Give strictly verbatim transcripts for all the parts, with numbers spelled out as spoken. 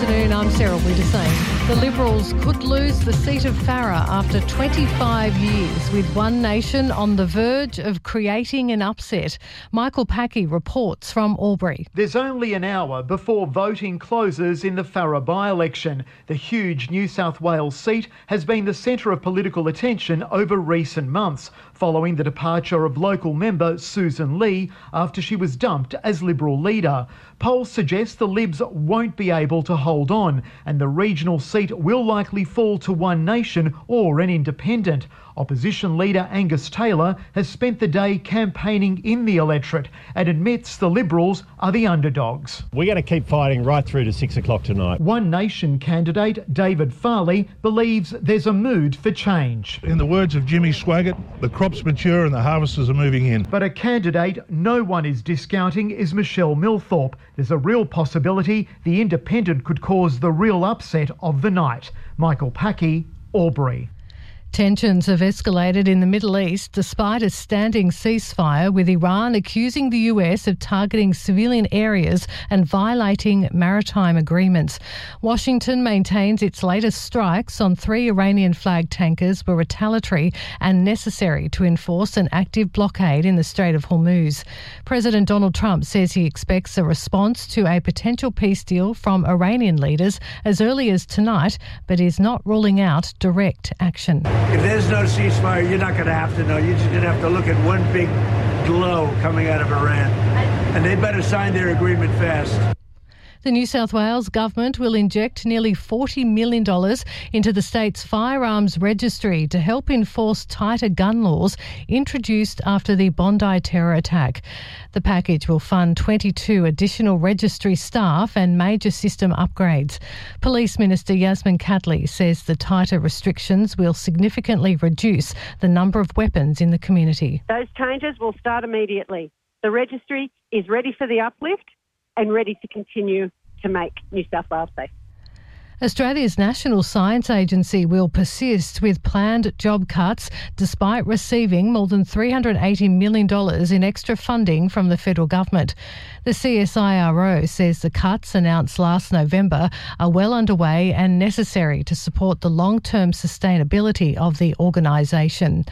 afternoon, I'm Sarah Widdowson. The Liberals could lose the seat of Farrer after twenty-five years, with One Nation on the verge of creating an upset. Michael Packey reports from Albury. There's only an hour before voting closes in the Farrer by-election. The huge New South Wales seat has been the centre of political attention over recent months, following the departure of local member Susan Lee after she was dumped as Liberal leader. Polls suggest the Libs won't be able to hold on, and the regional seat will likely fall to One Nation or an independent. Opposition leader Angus Taylor has spent the day campaigning in the electorate and admits the Liberals are the underdogs. We're going to keep fighting right through to six o'clock tonight. One Nation candidate David Farley believes there's a mood for change. In the words of Jimmy Swaggart, the crops mature and the harvesters are moving in. But a candidate no one is discounting is Michelle Millthorpe. There's a real possibility the independent could cause the real upset of the night. Michael Packey, Albury. Tensions have escalated in the Middle East despite a standing ceasefire, with Iran accusing the U S of targeting civilian areas and violating maritime agreements. Washington maintains its latest strikes on three Iranian-flagged tankers were retaliatory and necessary to enforce an active blockade in the Strait of Hormuz. President Donald Trump says he expects a response to a potential peace deal from Iranian leaders as early as tonight, but is not ruling out direct action. If there's no ceasefire, you're not going to have to know. You're just going to have to look at one big glow coming out of Iran. And they better sign their agreement fast. The New South Wales government will inject nearly forty million dollars into the state's firearms registry to help enforce tighter gun laws introduced after the Bondi terror attack. The package will fund twenty-two additional registry staff and major system upgrades. Police Minister Yasmin Catley says the tighter restrictions will significantly reduce the number of weapons in the community. Those changes will start immediately. The registry is ready for the uplift and ready to continue to make New South Wales safe. Australia's National Science Agency will persist with planned job cuts despite receiving more than three hundred eighty million dollars in extra funding from the federal government. The C S I R O says the cuts announced last November are well underway and necessary to support the long-term sustainability of the organisation.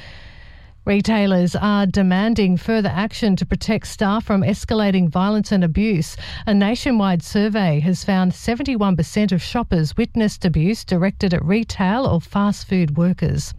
Retailers are demanding further action to protect staff from escalating violence and abuse. A nationwide survey has found seventy-one percent of shoppers witnessed abuse directed at retail or fast food workers.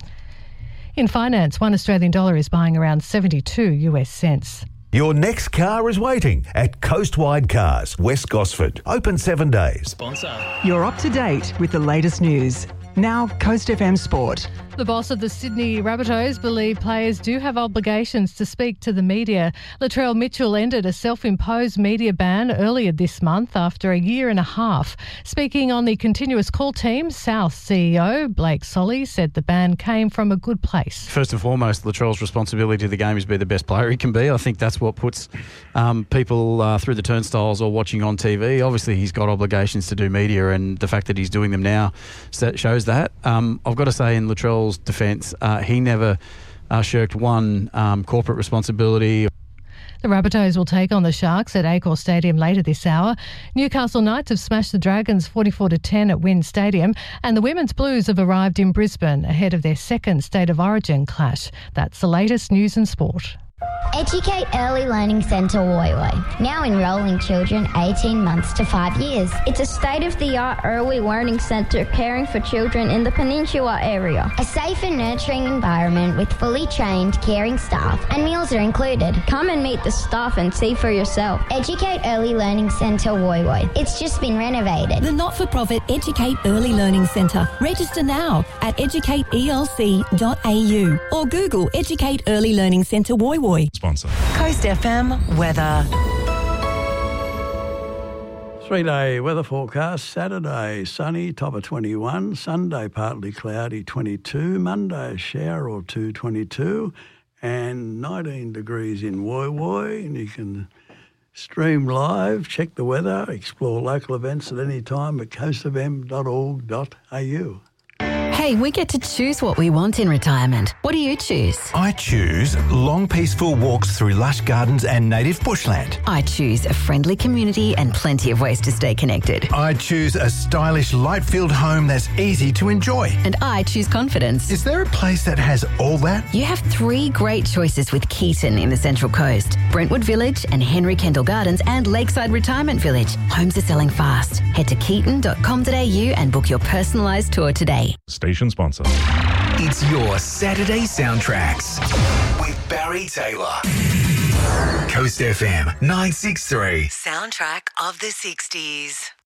In finance, one Australian dollar is buying around seventy-two US cents. Your next car is waiting at Coastwide Cars, West Gosford. Open seven days. Sponsor. You're up to date with the latest news. Now, Coast F M Sport. The boss of the Sydney Rabbitohs believe players do have obligations to speak to the media. Latrell Mitchell ended a self-imposed media ban earlier this month after a year and a half. Speaking on the Continuous Call team, South C E O Blake Solly said the ban came from a good place. First and foremost, Latrell's responsibility to the game is to be the best player he can be. I think that's what puts um, people uh, through the turnstiles or watching on T V. Obviously, he's got obligations to do media, and the fact that he's doing them now shows that. Um, I've got to say, in Latrell's defence, uh, he never uh, shirked one um, corporate responsibility. The Rabbitohs will take on the Sharks at Accor Stadium later this hour. Newcastle Knights have smashed the Dragons forty-four to ten at Wynn Stadium, and the Women's Blues have arrived in Brisbane ahead of their second State of Origin clash. That's the latest news and sport. Educate Early Learning Centre Woy Woy, now enrolling children eighteen months to five years. It's a state-of-the-art early learning centre caring for children in the Peninsula area. A safe and nurturing environment with fully trained, caring staff, and meals are included. Come and meet the staff and see for yourself. Educate Early Learning Centre Woy Woy. It's just been renovated. The not-for-profit Educate Early Learning Centre. Register now at educate E L C dot A U or Google Educate Early Learning Centre Woy Woy. Sponsor. Coast F M weather. Three-day weather forecast. Saturday, sunny, top of twenty-one. Sunday, partly cloudy, twenty-two. Monday, a shower or two, twenty-two. And nineteen degrees in Woy Woy. And you can stream live, check the weather, explore local events at any time at coast f m dot org dot a u. Hey, we get to choose what we want in retirement. What do you choose? I choose long, peaceful walks through lush gardens and native bushland. I choose a friendly community and plenty of ways to stay connected. I choose a stylish, light-filled home that's easy to enjoy. And I choose confidence. Is there a place that has all that? You have three great choices with Keaton in the Central Coast. Brentwood Village and Henry Kendall Gardens and Lakeside Retirement Village. Homes are selling fast. Head to keaton dot com dot a u and book your personalised tour today. Station sponsor. It's your Saturday Soundtracks with Barry Taylor. Coast F M nine six three. Soundtrack of the sixties.